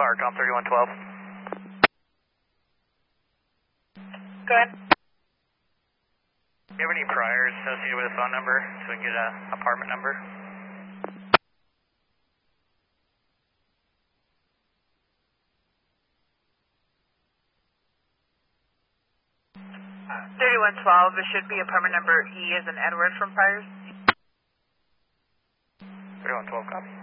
Firecom 3112. Go ahead. Do you have any priors associated with a phone number so we can get an apartment number? 3112, it should be apartment number E as in Edward from Priors. 3112, copy.